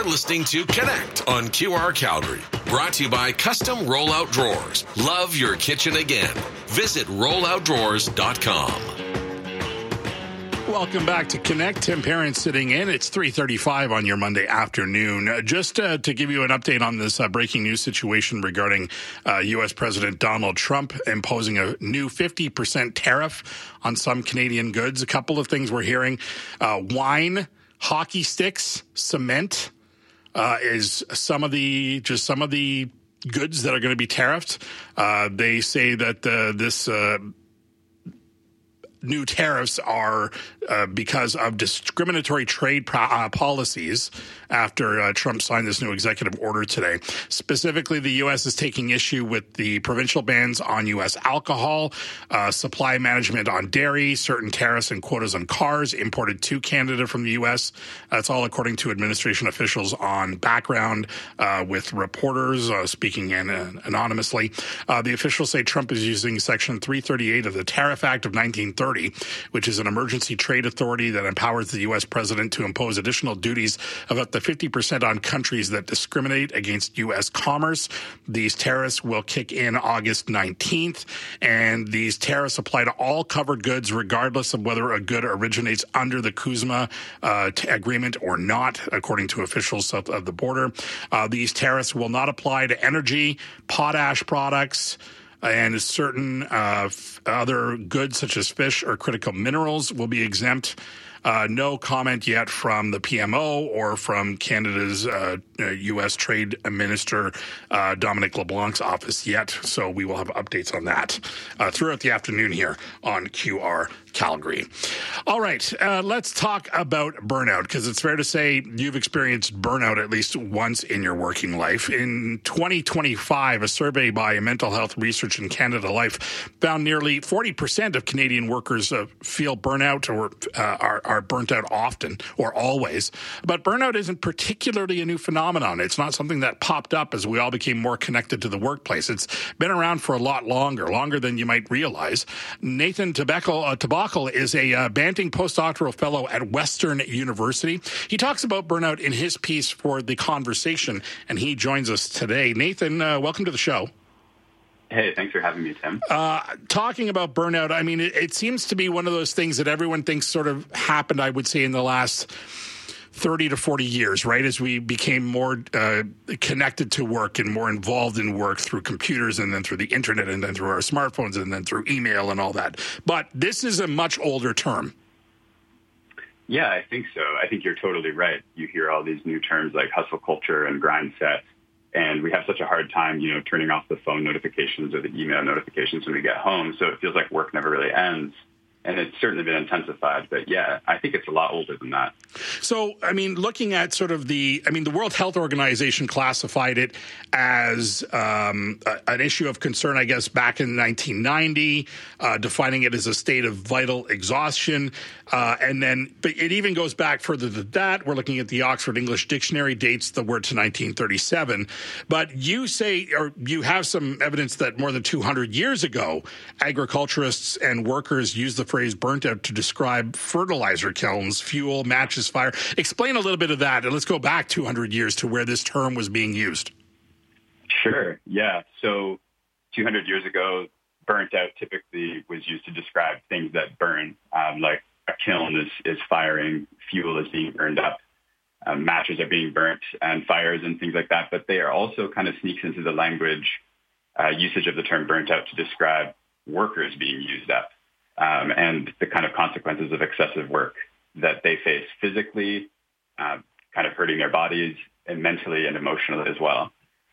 listening to Connect on QR Calgary. Brought to you by Custom Rollout Drawers. Love your kitchen again. Visit rolloutdrawers.com. Welcome back to Connect. Tim Parent sitting in. It's 3:35 on your Monday afternoon. Just to give you an update on this breaking news situation regarding U.S. President Donald Trump imposing a new 50% tariff on some Canadian goods. A couple of things we're hearing. Wine, hockey sticks, cement is some of the goods that are going to be tariffed. They say that this new tariffs are because of discriminatory trade policies after Trump signed this new executive order today. Specifically, the U.S. is taking issue with the provincial bans on U.S. alcohol, supply management on dairy, certain tariffs and quotas on cars imported to Canada from the U.S. That's all according to administration officials on background with reporters speaking anonymously. The officials say Trump is using Section 338 of the Tariff Act of 1930, which is an emergency trade authority that empowers the U.S. president to impose additional duties of up to 50% on countries that discriminate against U.S. commerce. These tariffs will kick in August 19th, and these tariffs apply to all covered goods regardless of whether a good originates under the CUSMA agreement or not, according to officials south of the border. These tariffs will not apply to energy, potash products, and certain other goods such as fish or critical minerals will be exempt. No comment yet from the PMO or from Canada's U.S. Trade Minister Dominic LeBlanc's office yet, so we will have updates on that throughout the afternoon here on QR Calgary. All right, let's talk about burnout, because it's fair to say you've experienced burnout at least once in your working life. In 2025, a survey by Mental Health Research in Canada Life found nearly 40% of Canadian workers feel burnout or are burnt out often or always. But burnout isn't particularly a new phenomenon. It's not something that popped up as we all became more connected to the workplace. It's been around for a lot longer than you might realize. Nathan Tabakal is a Banting postdoctoral fellow at Western University. He talks about burnout in his piece for The Conversation, and he joins us today. Nathan, welcome to the show. Hey, thanks for having me, Tim. Talking about burnout, I mean, it seems to be one of those things that everyone thinks sort of happened, I would say, in the last 30 to 40 years, right? As we became more connected to work and more involved in work through computers and then through the internet and then through our smartphones and then through email and all that. But this is a much older term. Yeah, I think so. I think you're totally right. You hear all these new terms like hustle culture and grind set. And we have such a hard time, turning off the phone notifications or the email notifications when we get home. So it feels like work never really ends. And it's certainly been intensified. But yeah, I think it's a lot older than that. So, I mean, looking at sort of the World Health Organization classified it as an issue of concern, I guess, back in 1990, defining it as a state of vital exhaustion. But it even goes back further than that. We're looking at the Oxford English Dictionary, dates the word to 1937. But you say, or you have some evidence that more than 200 years ago, agriculturists and workers used the phrase burnt out to describe fertilizer kilns, fuel, matches, fire. Explain a little bit of that, and let's go back 200 years to where this term was being used. Sure, yeah. So 200 years ago, burnt out typically was used to describe things that burn, like a kiln is firing, fuel is being burned up, matches are being burnt, and fires and things like that. But they are also kind of sneaks into the language usage of the term burnt out to describe workers being used up. And the kind of consequences of excessive work that they face physically, kind of hurting their bodies, and mentally and emotionally as well.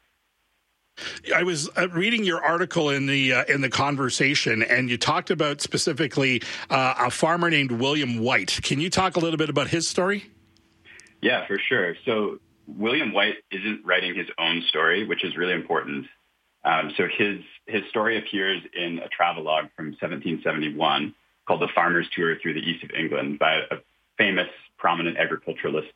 I was reading your article in the Conversation, and you talked about specifically a farmer named William White. Can you talk a little bit about his story? Yeah, for sure. So William White isn't writing his own story, which is really important. So his story appears in a travelogue from 1771 called The Farmer's Tour Through the East of England by a famous, prominent agriculturalist